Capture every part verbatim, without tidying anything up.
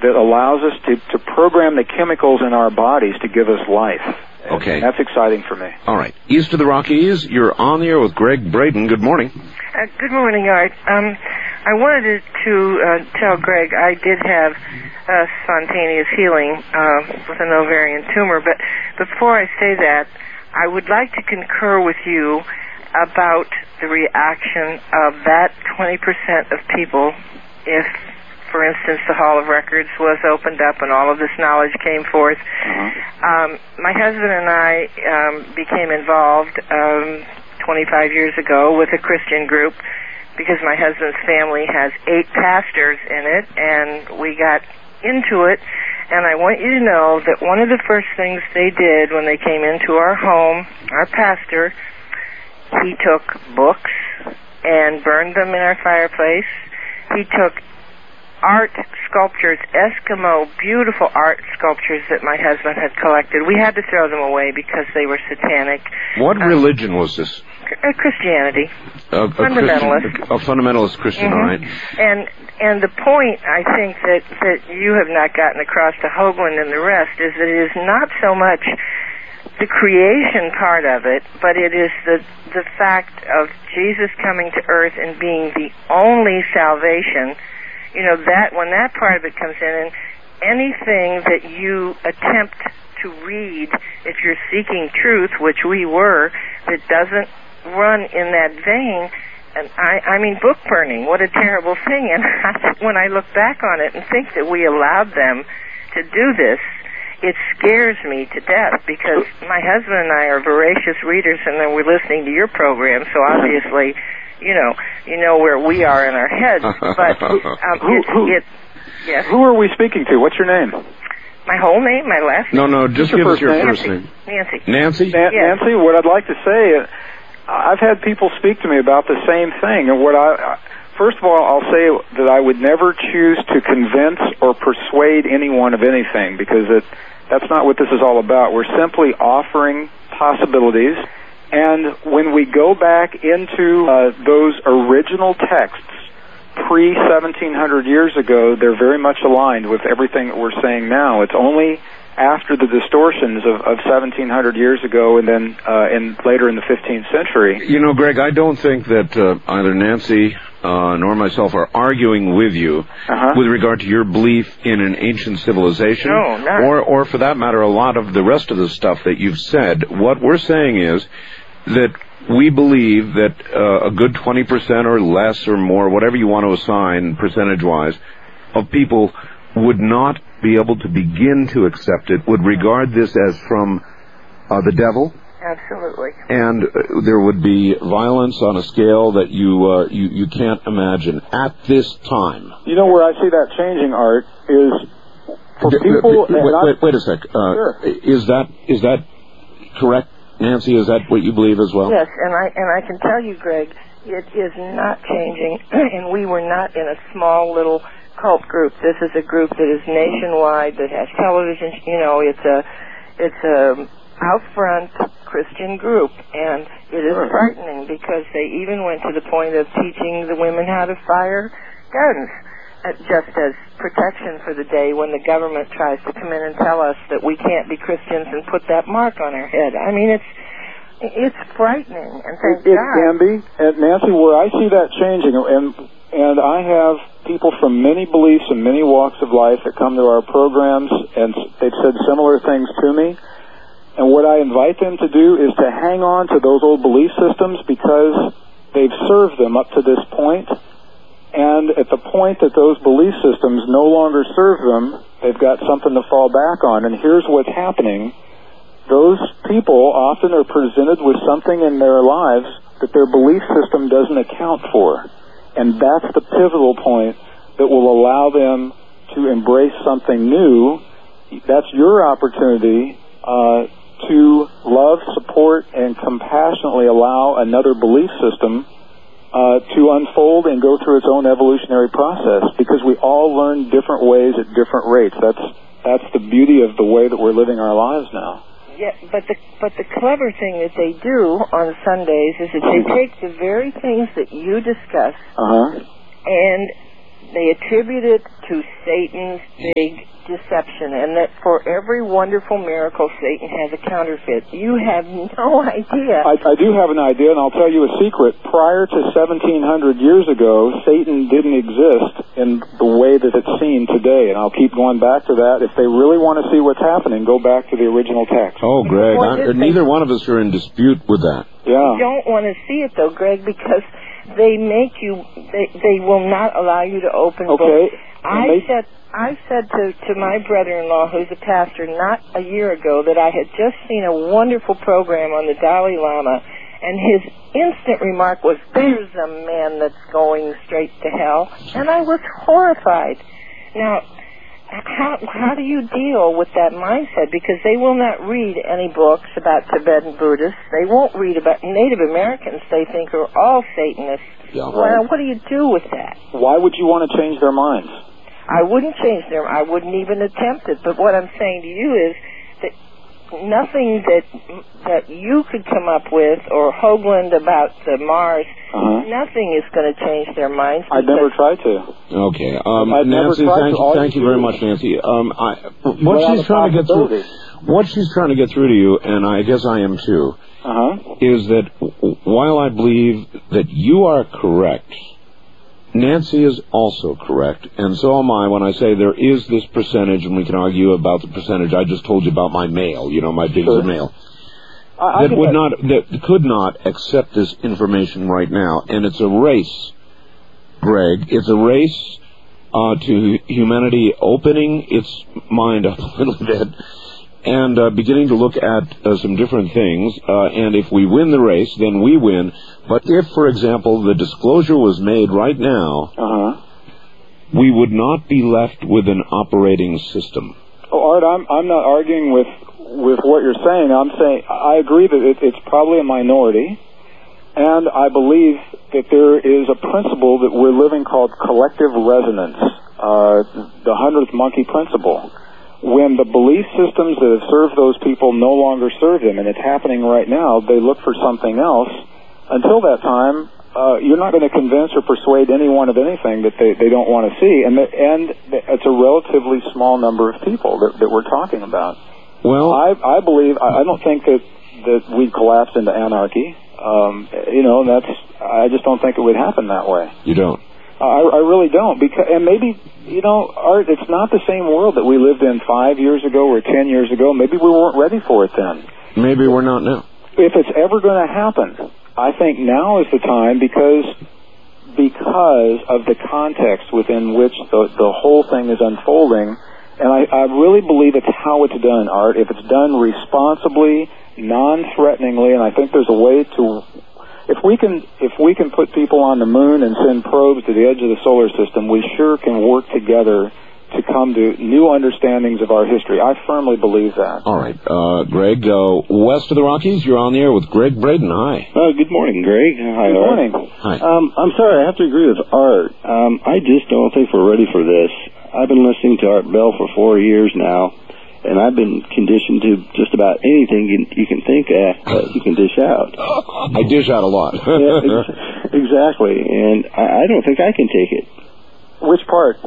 that allows us to, to program the chemicals in our bodies to give us life. Okay. And that's exciting for me. All right. East of the Rockies, you're on the air with Greg Braden. Good morning. Uh, good morning, Art. Um, I wanted to uh, tell Greg I did have uh, spontaneous healing uh, with an ovarian tumor, but before I say that, I would like to concur with you about the reaction of that twenty percent of people if, for instance, the Hall of Records was opened up and all of this knowledge came forth. Uh-huh. Um, my husband and I um, became involved um, twenty-five years ago with a Christian group because my husband's family has eight pastors in it, and we got into it. And I want you to know that one of the first things they did when they came into our home, our pastor, he took books and burned them in our fireplace. He took art sculptures, Eskimo, beautiful art sculptures that my husband had collected. We had to throw them away because they were satanic. What um, religion was this? Uh, Christianity. Uh, a Fundamentalist. Christian, a fundamentalist Christian, Mm-hmm. all right. And and the point, I think, that, that you have not gotten across to Hoagland and the rest is that it is not so much the creation part of it, but it is the the fact of Jesus coming to earth and being the only salvation. You know, that when that part of it comes in, and anything that you attempt to read, if you're seeking truth, which we were, that doesn't run in that vein, and I, I mean, book burning, what a terrible thing. And I, when I look back on it and think that we allowed them to do this, it scares me to death because my husband and I are voracious readers, and then we're listening to your program, so obviously, you know, you know where we are in our heads. But um, who, it, who, it, yes. who are we speaking to? What's your name? My whole name, my last No, name. no, just your give us first your name? first name. Nancy. Nancy? Na- Yes. Nancy, what I'd like to say, uh, I've had people speak to me about the same thing, and what I, first of all, I'll say that I would never choose to convince or persuade anyone of anything, because it, that's not what this is all about. We're simply offering possibilities, and when we go back into uh, those original texts, pre seventeen hundred years ago, they're very much aligned with everything that we're saying now. It's only after the distortions of, of seventeen hundred years ago and then uh, in, later in the fifteenth century. You know, Greg, I don't think that uh, either Nancy uh, nor myself are arguing with you Uh-huh. with regard to your belief in an ancient civilization. No, not. Or, or for that matter, a lot of the rest of the stuff that you've said. What we're saying is that we believe that uh, a good twenty percent or less or more, whatever you want to assign percentage-wise, of people would not be able to begin to accept it, would regard this as from uh, the devil. Absolutely. And uh, there would be violence on a scale that you, uh, you you can't imagine at this time. You know where I see that changing, Art, is for D- people... wait, and I- wait, wait a sec. Uh, Sure. Is that is that correct, Nancy? Is that what you believe as well? Yes, and I and I can tell you, Greg, it is not changing, and we were not in a small little cult group. This is a group that is nationwide, that has television. You know, it's a it's a out front Christian group, and it is Sure. frightening because they even went to the point of teaching the women how to fire guns, uh, just as protection for the day when the government tries to come in and tell us that we can't be Christians and put that mark on our head. I mean, it's it's frightening, and thank It, it God. can be. And Nancy, where I see that changing, and and I have people from many beliefs and many walks of life that come to our programs, and they've said similar things to me. And what I invite them to do is to hang on to those old belief systems because they've served them up to this point. And at the point that those belief systems no longer serve them, they've got something to fall back on. And here's what's happening. Those people often are presented with something in their lives that their belief system doesn't account for. And that's the pivotal point that will allow them to embrace something new. That's your opportunity uh, to love, support, and compassionately allow another belief system uh, to unfold and go through its own evolutionary process, because we all learn different ways at different rates. That's that's the beauty of the way that we're living our lives now. Yeah, but the but the clever thing that they do on Sundays is that they take the very things that you discuss Uh-huh. and they attribute it to Satan's big deception, and that for every wonderful miracle, Satan has a counterfeit. You have no idea. I, I do have an idea, and I'll tell you a secret. Prior to seventeen hundred years ago, Satan didn't exist in the way that it's seen today, and I'll keep going back to that. If they really want to see what's happening, go back to the original text. Oh, Greg, I, neither one of us are in dispute with that. Yeah. You don't want to see it, though, Greg, because they make you, they, they will not allow you to open okay. books. I said... I said to, to my brother-in-law, who's a pastor, not a year ago, that I had just seen a wonderful program on the Dalai Lama, and his instant remark was, there's a man that's going straight to hell. And I was horrified. Now, how, how do you deal with that mindset? Because they will not read any books about Tibetan Buddhists. They won't read about Native Americans, they think, are all Satanists. Yeah, right. Well, what do you do with that? Why would you want to change their minds? I wouldn't change them. I wouldn't even attempt it. But what I'm saying to you is that nothing that that you could come up with, or Hoagland about the Mars, uh-huh. nothing is going to change their minds. I'd never try to. Okay, um, Nancy, thank you, thank you very much, Nancy. Um, I, what she's trying to get through, what she's trying to get through to you, and I guess I am too, uh-huh. is that while I believe that you are correct, Nancy is also correct, and so am I when I say there is this percentage, and we can argue about the percentage. I just told you about my male, you know, my big sure. male, I, I that would that. not, that could not accept this information right now, and it's a race, Greg. It's a race uh, to humanity opening its mind up a little bit and uh, beginning to look at uh, some different things, uh, and if we win the race, then we win. But if, for example, the disclosure was made right now, uh-huh. we would not be left with an operating system. Oh, Art, I'm I'm not arguing with with what you're saying. I'm saying I agree that it, it's probably a minority, and I believe that there is a principle that we're living called collective resonance, uh, the hundredth monkey principle. When the belief systems that have served those people no longer serve them, and it's happening right now, they look for something else. Until that time, uh, you're not going to convince or persuade anyone of anything that they, they don't want to see, and the, and it's a relatively small number of people that, that we're talking about. Well, I, I believe I, I don't think that that we collapse into anarchy. Um, you know, that's I just don't think it would happen that way. You don't. I, I really don't, because, and maybe, you know, Art, it's not the same world that we lived in five years ago or ten years ago. Maybe we weren't ready for it then. Maybe we're not now. If it's ever going to happen, I think now is the time, because because of the context within which the the whole thing is unfolding, and I, I really believe it's how it's done, Art. If it's done responsibly, non-threateningly, and I think there's a way to. If we can, if we can put people on the moon and send probes to the edge of the solar system, we sure can work together to come to new understandings of our history. I firmly believe that. All right, uh, Greg, uh, west of the Rockies, you're on the air with Greg Braden. Hi. Uh, good morning, Greg. Hi, good Art. morning. Hi. Um, I'm sorry, I have to agree with Art. Um, I just don't think we're ready for this. I've been listening to Art Bell for four years now, and I've been conditioned to just about anything you, you can think of that you can dish out. I dish out a lot. Yeah, ex- exactly, and I, I don't think I can take it. Which part?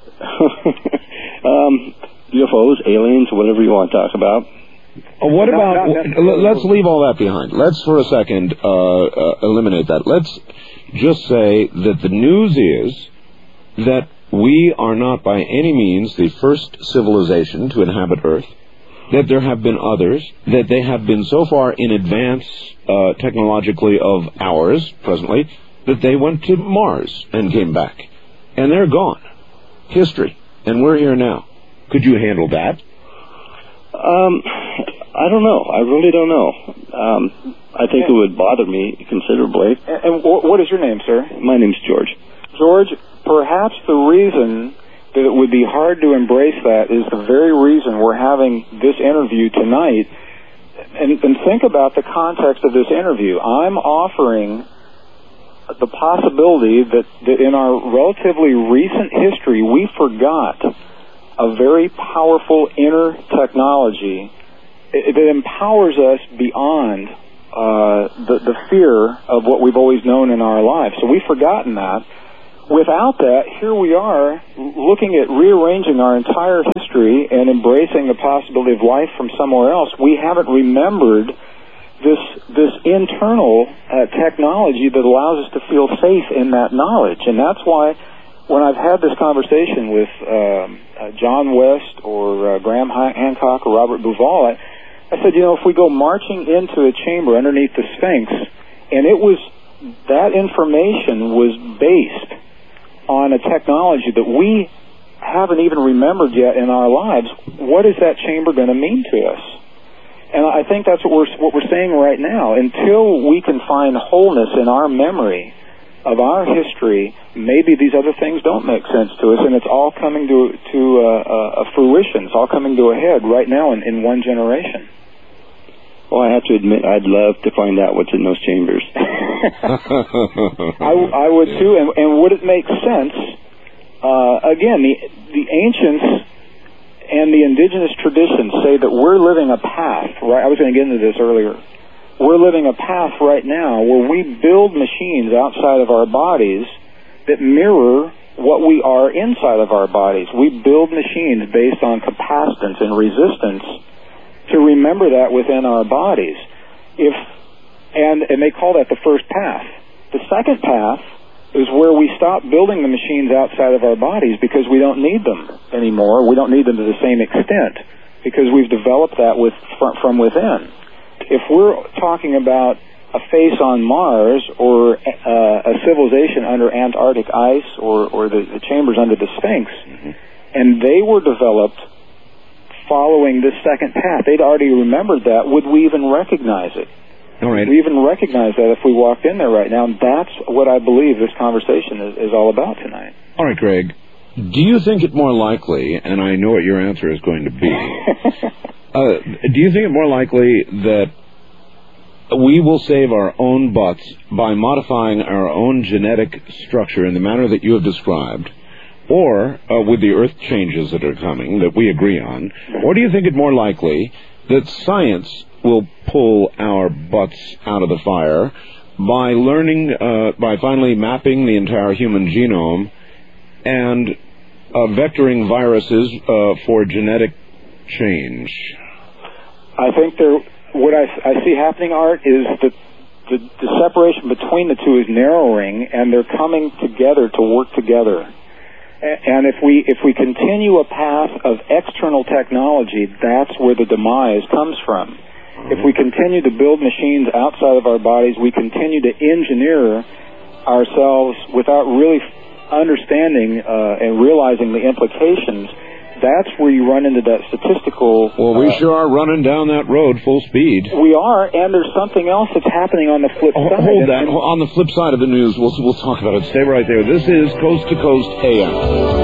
um, U F Os, aliens, whatever you want to talk about. Oh, what about, let's leave all that behind. Let's for a second uh, uh, eliminate that. Let's just say that the news is that we are not by any means the first civilization to inhabit Earth, that there have been others, that they have been so far in advance uh, technologically of ours presently, that they went to Mars and came back. And they're gone. History. And we're here now. Could you handle that? Um, I don't know. I really don't know. Um, I think it would bother me considerably. And, and what is your name, sir? My name's George. George, perhaps the reason that it would be hard to embrace that is the very reason we're having this interview tonight. And, and think about the context of this interview. I'm offering the possibility that, that in our relatively recent history, we forgot a very powerful inner technology that empowers us beyond uh, the, the fear of what we've always known in our lives. So we've forgotten that. without that, here we are looking at rearranging our entire history and embracing the possibility of life from somewhere else. We haven't remembered this this internal uh, technology that allows us to feel safe in that knowledge. And that's why when I've had this conversation with um, uh, John West or uh, Graham Hancock or Robert Bauval, I, I said, you know, if we go marching into a chamber underneath the Sphinx, and it was, that information was based on a technology that we haven't even remembered yet in our lives, what is that chamber going to mean to us? And I think that's what we're what we're saying right now. Until we can find wholeness in our memory of our history, maybe these other things don't make sense to us, and it's all coming to to uh, a fruition. It's all coming to a head right now in, in one generation. Well, I have to admit, I'd love to find out what's in those chambers. I, I would too, and, and would it make sense? Uh, again, the the ancients and the indigenous traditions say that we're living a path, right? I was going to get into this earlier. We're living a path right now where we build machines outside of our bodies that mirror what we are inside of our bodies. We build machines based on capacitance and resistance to remember that within our bodies. If and, and they call that the first path. The second path is where we stop building the machines outside of our bodies because we don't need them anymore. We don't need them to the same extent because we've developed that with from, from within. If we're talking about a face on Mars or uh, a civilization under Antarctic ice or, or the, the chambers under the Sphinx, mm-hmm. and they were developed following this second path, they'd already remembered that, would we even recognize it? All right. We even recognize that if we walked in there right now, and that's what I believe this conversation is, is all about tonight. All right, Greg. Do you think it more likely, and I know what your answer is going to be, uh, do you think it more likely that we will save our own butts by modifying our own genetic structure in the manner that you have described, or uh, with the Earth changes that are coming that we agree on, or do you think it more likely that science will pull our butts out of the fire by learning, uh, by finally mapping the entire human genome and uh, vectoring viruses uh, for genetic change? I think there, what I, I see happening, Art, is that the, the separation between the two is narrowing, and they're coming together to work together. And if we if we continue a path of external technology, that's where the demise comes from. If we continue to build machines outside of our bodies, we continue to engineer ourselves without really understanding uh, and realizing the implications. That's where you run into that statistical... Well, we uh, sure are running down that road full speed. We are, and there's something else that's happening on the flip oh, side. Hold that. On the flip side of the news, we'll, we'll talk about it. Stay right there. This is Coast to Coast A M.